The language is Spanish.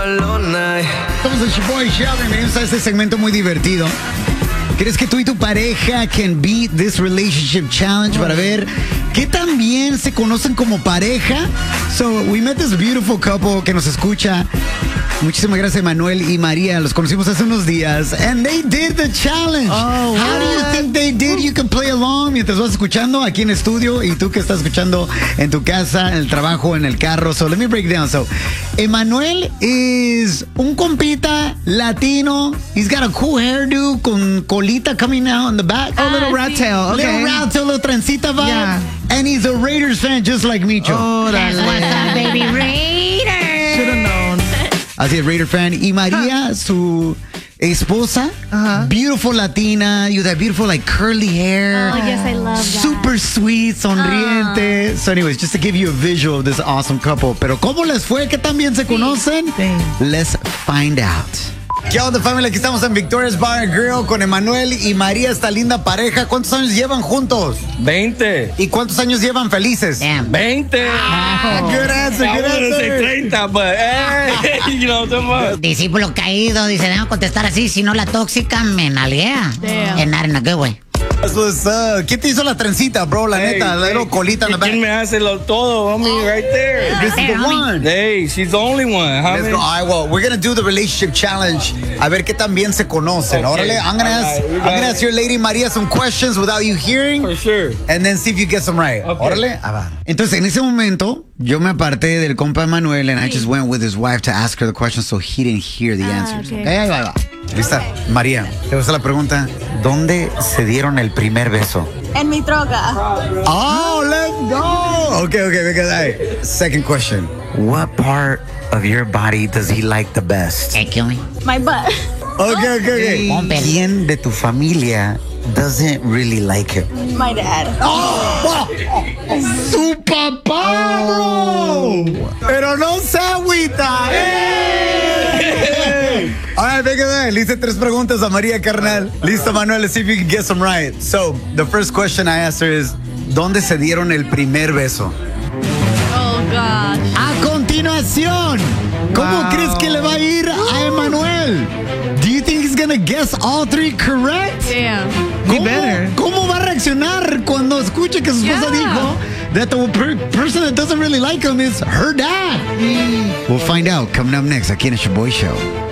Estamos en Chiboy Show, bienvenidos a este segmento muy divertido. ¿Crees que tú y tu pareja can beat this relationship challenge para ver qué tan bien se conocen como pareja? So, we met this beautiful couple que nos escucha. Muchísimas gracias, Manuel y María. Los conocimos hace unos días. And they did the challenge. Oh, How do you think they did? You can play along mientras vas escuchando aquí en estudio y tú que estás escuchando en tu casa, en el trabajo, en el carro. So let me break down. So, Emanuel is un compita latino. He's got a cool hairdo con colita coming out in the back. A little rat tail. Okay. Little rat tail, little trencita vibe. Yeah. And he's a Raiders fan just like Micho. Órale. What's up, baby Raiders? Should have known. Así es, Raider fan. Y María, su esposa, beautiful Latina, you that beautiful like curly hair. Oh, yes, I love that. Super sweet, sonriente. So anyways, just to give you a visual of this awesome couple. Pero ¿cómo les fue? ¿Qué tan bien se conocen? Sí. Let's find out. ¿Qué onda, familia? Aquí estamos en Victoria's Bar and Grill con Emanuel y María, esta linda pareja. ¿Cuántos años llevan juntos? 20. ¿Y cuántos años llevan felices? Damn. 20. Good answer, I good wanted to say answer. 30, but hey, you know what I'm Discípulo caído, dice, debo contestar así, si no la tóxica me nalguea. And not in a good way. That's what's up. ¿Quién te hizo la trencita, bro? La neta, la little colita en la ¿Quién back. me hace todo, homie, right there? This is the one. Hey, she's the only one, Let's homie. go. All right, well, we're going to do the relationship challenge. A ver qué tan bien se conocen. Okay. Órale, I'm going to ask your lady María some questions without you hearing. For sure. And then see if you get some right. Okay. Órale. Ah, va. Entonces, en ese momento, yo me aparté del compa Manuel and I just went with his wife to ask her the questions so he didn't hear the answers. okay. Okay, ahí va. ¿Lista? María, te gusta la pregunta. ¿Dónde se dieron el primer beso? En mi troca. Oh, let's go. Okay, because second question. What part of your body does he like the best? Hey, kill me. My butt. Okay. Hombre. ¿Quién de tu familia doesn't really like him? My dad. ¡Su papá, bro! Pero no se agüita. All right, venga, le hice 3 preguntas a María, carnal. Listo, Manuel, let's see if you can get some right. So, the first question I asked her is, ¿dónde se dieron el primer beso? Oh, gosh. A continuación, ¿cómo crees que le va a ir a Emanuel? Do you think he's gonna guess all 3 correct? Damn. He better. ¿Cómo va a reaccionar cuando escuche que su esposa dijo that the person that doesn't really like him is her dad? We'll find out coming up next aquí en el Shaboy Show.